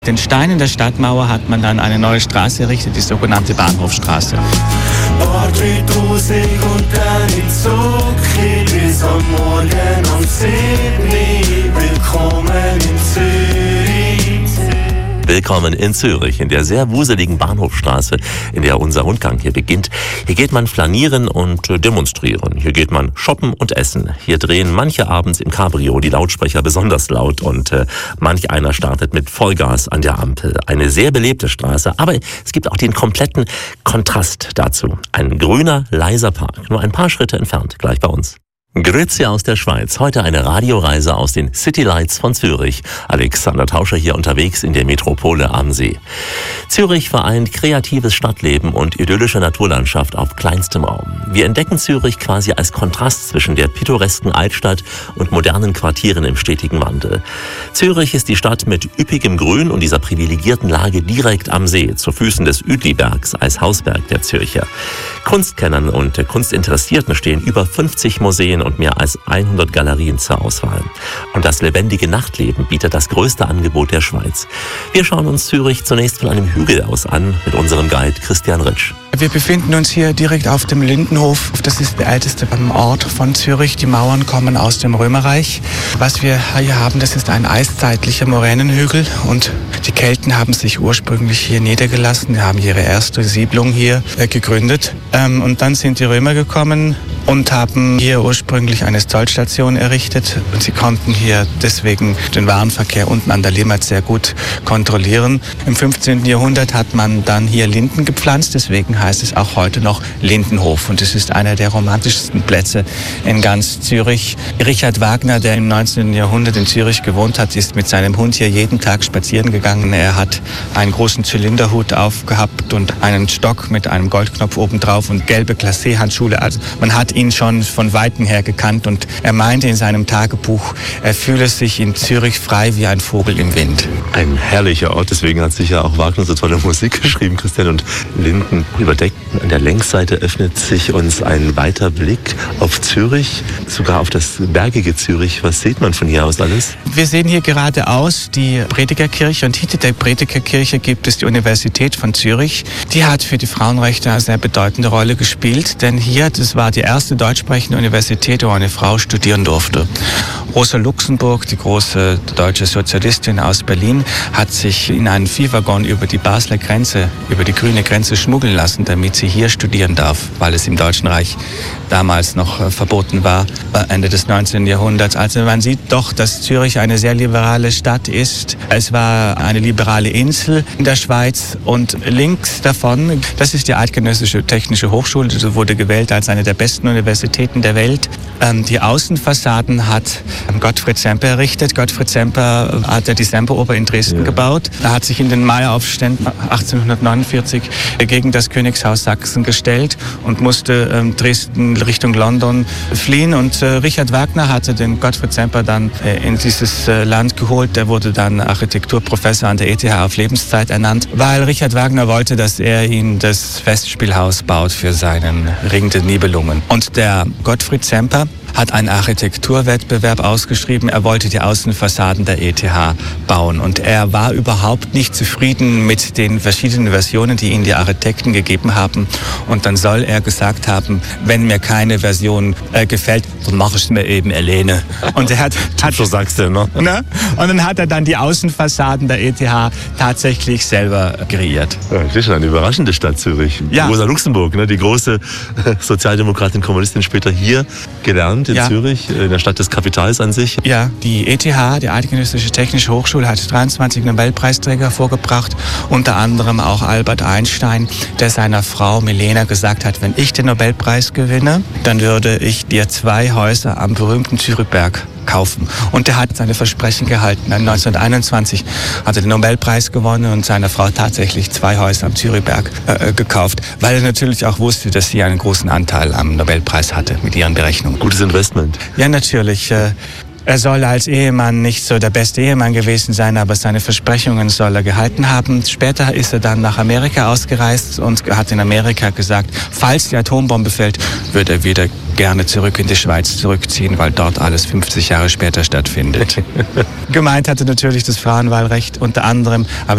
Den Steinen der Stadtmauer hat man dann eine neue Straße errichtet, die sogenannte Bahnhofstraße. Bordrüt-Musik und dann in Zucki bis am Morgen um 7 Uhr. Willkommen in Zürich. Willkommen in Zürich, in der sehr wuseligen Bahnhofstraße, in der unser Rundgang hier beginnt. Hier geht man flanieren und demonstrieren. Hier geht man shoppen und essen. Hier drehen manche abends im Cabrio die Lautsprecher besonders laut und manch einer startet mit Vollgas an der Ampel. Eine sehr belebte Straße, aber es gibt auch den kompletten Kontrast dazu. Ein grüner, leiser Park, nur ein paar Schritte entfernt, gleich bei uns. Grüezi aus der Schweiz. Heute eine Radioreise aus den City Lights von Zürich. Alexander Tauscher hier unterwegs in der Metropole am See. Zürich vereint kreatives Stadtleben und idyllische Naturlandschaft auf kleinstem Raum. Wir entdecken Zürich quasi als Kontrast zwischen der pittoresken Altstadt und modernen Quartieren im stetigen Wandel. Zürich ist die Stadt mit üppigem Grün und dieser privilegierten Lage direkt am See, zu Füßen des Uetlibergs als Hausberg der Zürcher. Kunstkennern und Kunstinteressierten stehen über 50 Museen und mehr als 100 Galerien zur Auswahl. Und das lebendige Nachtleben bietet das größte Angebot der Schweiz. Wir schauen uns Zürich zunächst von einem Hügel aus an mit unserem Guide Christian Ritsch. Wir befinden uns hier direkt auf dem Lindenhof. Das ist der älteste Ort von Zürich. Die Mauern kommen aus dem Römerreich. Was wir hier haben, das ist ein eiszeitlicher Moränenhügel. Und die Kelten haben sich ursprünglich hier niedergelassen. Die haben ihre erste Siedlung hier gegründet. Und dann sind die Römer gekommen und haben hier ursprünglich eine Zollstation errichtet. Und sie konnten hier deswegen den Warenverkehr unten an der Limmat sehr gut kontrollieren. Im 15. Jahrhundert hat man dann hier Linden gepflanzt. Deswegen heißt es auch heute noch Lindenhof. Und es ist einer der romantischsten Plätze in ganz Zürich. Richard Wagner, der im 19. Jahrhundert in Zürich gewohnt hat, ist mit seinem Hund hier jeden Tag spazieren gegangen. Er hat einen großen Zylinderhut aufgehabt und einen Stock mit einem Goldknopf obendrauf und gelbe Glacé-Handschuhe. Also man hat ihn schon von Weitem her gekannt und er meinte in seinem Tagebuch, er fühle sich in Zürich frei wie ein Vogel im Wind. Ein herrlicher Ort, deswegen hat sich ja auch Wagner so tolle Musik geschrieben, Christian, und Linden überdeckt. An der Längsseite öffnet sich uns ein weiter Blick auf Zürich, sogar auf das bergige Zürich. Was sieht man von hier aus alles? Wir sehen hier geradeaus die Predigerkirche und hinter der Predigerkirche gibt es die Universität von Zürich. Die hat für die Frauenrechte eine sehr bedeutende Rolle gespielt, denn hier, das war die erste deutschsprechende Universität, wo eine Frau studieren durfte. Rosa Luxemburg, die große deutsche Sozialistin aus Berlin, hat sich in einen Viehwaggon über die Basler Grenze, über die grüne Grenze schmuggeln lassen, damit sie hier studieren darf, weil es im Deutschen Reich damals noch verboten war, Ende des 19. Jahrhunderts. Also man sieht doch, dass Zürich eine sehr liberale Stadt ist. Es war eine liberale Insel in der Schweiz und links davon, das ist die Eidgenössische Technische Hochschule, die wurde gewählt als eine der besten Universitäten der Welt. Die Außenfassaden hat Gottfried Semper errichtet. Gottfried Semper hat die Semperoper in Dresden gebaut. Er hat sich in den Maiaufständen 1849 gegen das Königshaus Sachsen gestellt und musste Dresden Richtung London fliehen. Und Richard Wagner hatte den Gottfried Semper dann in dieses Land geholt. Der wurde dann Architekturprofessor an der ETH auf Lebenszeit ernannt, weil Richard Wagner wollte, dass er ihn das Festspielhaus baut für seinen Ring der Nibelungen. Und der Gottfried Semper hat einen Architekturwettbewerb ausgeschrieben. Er wollte die Außenfassaden der ETH bauen und er war überhaupt nicht zufrieden mit den verschiedenen Versionen, die ihm die Architekten gegeben haben. Und dann soll er gesagt haben, wenn mir keine Version gefällt, dann mache ich es mir eben alleine. Und er hat so sagst du, ne? Und dann hat er dann die Außenfassaden der ETH tatsächlich selber kreiert. Ja, das ist schon eine überraschende Stadt, Zürich. Ja. Rosa Luxemburg, ne, die große Sozialdemokratin, Kommunistin, später hier gelernt in Zürich, in der Stadt des Kapitals an sich. Ja, die ETH, die Eidgenössische Technische Hochschule, hat 23 Nobelpreisträger vorgebracht, unter anderem auch Albert Einstein, der seiner Frau Milena gesagt hat, wenn ich den Nobelpreis gewinne, dann würde ich dir 2 Häuser am berühmten Zürichberg kaufen. Und er hat seine Versprechen gehalten. 1921 hat er den Nobelpreis gewonnen und seiner Frau tatsächlich 2 Häuser am Zürichberg gekauft, weil er natürlich auch wusste, dass sie einen großen Anteil am Nobelpreis hatte mit ihren Berechnungen. Gutes Investment. Ja, natürlich. Er soll als Ehemann nicht so der beste Ehemann gewesen sein, aber seine Versprechungen soll er gehalten haben. Später ist er dann nach Amerika ausgereist und hat in Amerika gesagt, falls die Atombombe fällt, wird er wieder gerne zurück in die Schweiz zurückziehen, weil dort alles 50 Jahre später stattfindet. Gemeint hatte natürlich das Frauenwahlrecht unter anderem, aber